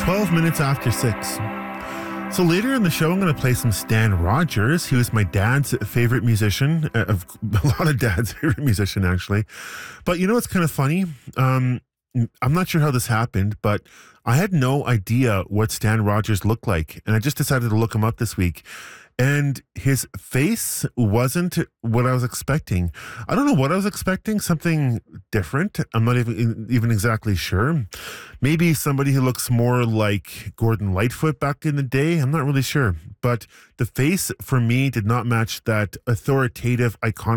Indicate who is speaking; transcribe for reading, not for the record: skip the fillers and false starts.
Speaker 1: 12 minutes after 6. So later in the show, I'm going to play some Stan Rogers. He was my dad's favorite musician, of a lot of dad's favorite musician, actually. But you know what's kind of funny? I'm not sure how this happened, but I had no idea what Stan Rogers looked like. And I just decided to look him up this week. And his face wasn't what I was expecting. I don't know what I was expecting, something different. I'm not even exactly sure. Maybe somebody who looks more like Gordon Lightfoot back in the day. I'm not really sure. But the face for me did not match that authoritative, iconic